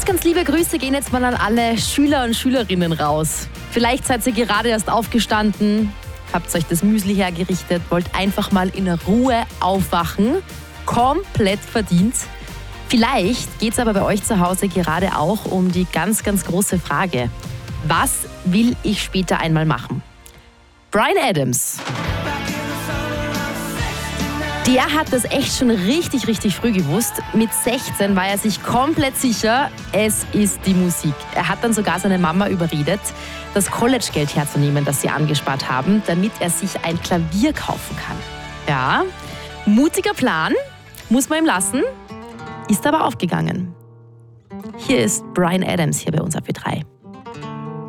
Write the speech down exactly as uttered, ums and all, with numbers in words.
Ganz, ganz liebe Grüße gehen jetzt mal an alle Schüler und Schülerinnen raus. Vielleicht seid ihr gerade erst aufgestanden, habt euch das Müsli hergerichtet, wollt einfach mal in Ruhe aufwachen. Komplett verdient. Vielleicht geht es aber bei euch zu Hause gerade auch um die ganz, ganz große Frage. Was will ich später einmal machen? Bryan Adams. Der hat das echt schon richtig, richtig früh gewusst. Mit sechzehn war er sich komplett sicher, es ist die Musik. Er hat dann sogar seine Mama überredet, das Collegegeld herzunehmen, das sie angespart haben, damit er sich ein Klavier kaufen kann. Ja, mutiger Plan, muss man ihm lassen, ist aber aufgegangen. Hier ist Bryan Adams hier bei uns auf W drei.